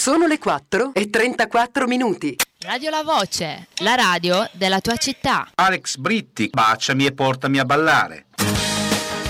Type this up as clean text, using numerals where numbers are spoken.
Sono le 4:34. Radio La Voce, la radio della tua città. Alex Britti, baciami e portami a ballare.